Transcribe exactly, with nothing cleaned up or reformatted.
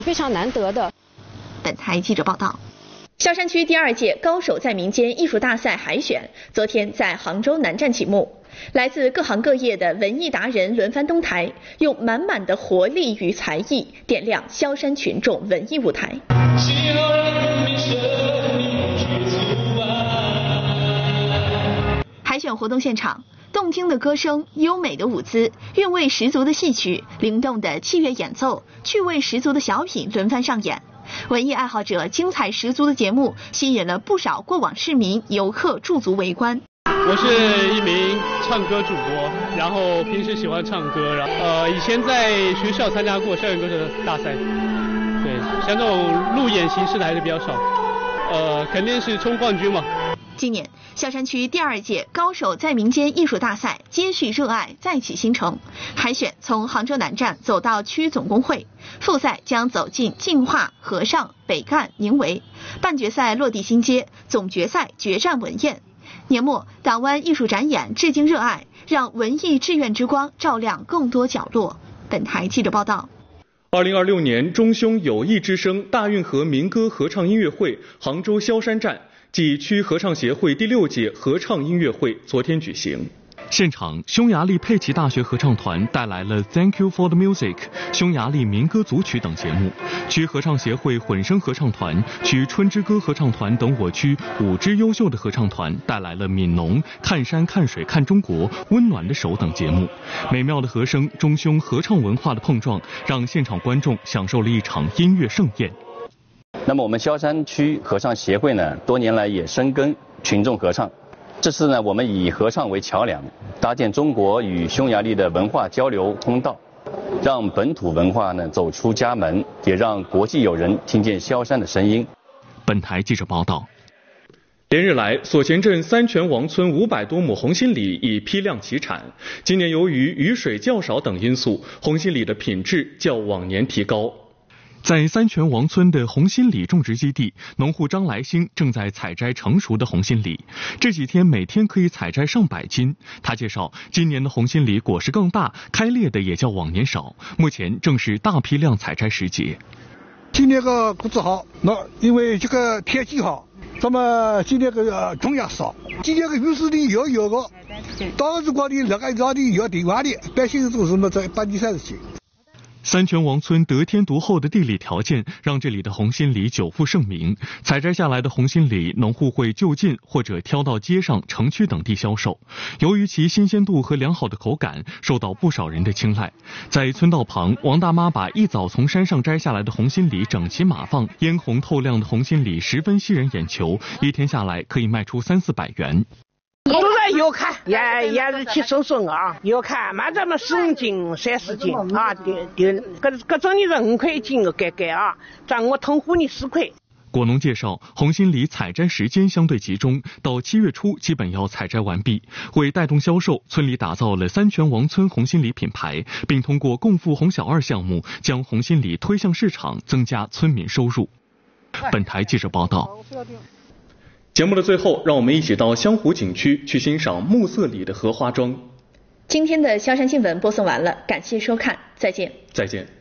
非常难得的。 本台记者报道。 萧山区第二届高手在民间艺术大赛海选昨天在杭州南站启幕，来自各行各业的文艺达人轮番登台，用满满的活力与才艺点亮萧山群众文艺舞台。海选活动现场，动听的歌声、优美的舞姿、韵味十足的戏曲、灵动的器乐演奏、趣味十足的小品轮番上演。文艺爱好者精彩十足的节目吸引了不少过往市民、游客驻足围观。 我是一名唱歌主播，然后平时喜欢唱歌，然后呃以前在学校参加过校园歌手大赛，对，像这种路演形式的还是比较少，呃肯定是冲冠军嘛。 今年萧山区第二届高手在民间艺术大赛接续热爱再起新城，海选从杭州南站走到区总工会，复赛将走进晋化、和尚、北干、宁围，半决赛落地新街，总决赛决战文堰。年末党湾艺术展演致敬热爱，让文艺志愿之光照亮更多角落。本台记者报道。 二零二六年中匈友谊之声大运河民歌合唱音乐会杭州萧山站暨区合唱协会第六届合唱音乐会昨天举行。 现场，匈牙利佩奇大学合唱团带来了 Thank You for the Music 匈牙利民歌组曲等节目，区合唱协会混声合唱团、区春之歌合唱团等我区五支优秀的合唱团带来了悯农、看山看水看中国、温暖的手等节目。美妙的和声、中匈合唱文化的碰撞，让现场观众享受了一场音乐盛宴。 那么我们萧山区合唱协会呢，多年来也深耕群众合唱。这次呢，我们以合唱为桥梁，搭建中国与匈牙利的文化交流通道，让本土文化呢走出家门，也让国际友人听见萧山的声音。 本台记者报道。 连日来，所前镇三泉王村五百多亩红心李已批量齐产。今年由于雨水较少等因素，红心李的品质较往年提高。 在三泉王村的红心李种植基地，农户张来兴正在采摘成熟的红心李。这几天每天可以采摘上百斤。他介绍，今年的红心李果实更大，开裂的也较往年少。目前正是大批量采摘时节。 今年个果子好，那因为这个天气好，咱们今年个种也少。今年个雨水的要有个，到时光的那个让的要定完的，百姓都是么在半地三十斤。 三泉王村得天独厚的地理条件，让这里的红心李久负盛名。采摘下来的红心李，农户会就近或者挑到街上、城区等地销售。由于其新鲜度和良好的口感，受到不少人的青睐。在村道旁，王大妈把一早从山上摘下来的红心李整齐码放，嫣红透亮的红心李十分吸人眼球，一天下来可以卖出三四百元。 都在要看，也也是去收收啊，要看嘛，咱们十五斤、三十斤啊，对对，各各种的人五块一斤个改改啊，咱我同户的十块。 果农介绍，红心李采摘时间相对集中，到七月初基本要采摘完毕。为带动销售，村里打造了三泉王村红心李品牌，并通过共富红小二项目将红心李推向市场，增加村民收入。本台记者报道。 节目的最后，让我们一起到湘湖景区去欣赏暮色里的荷花妆。 今天的萧山新闻播送完了，感谢收看，再见。 再见。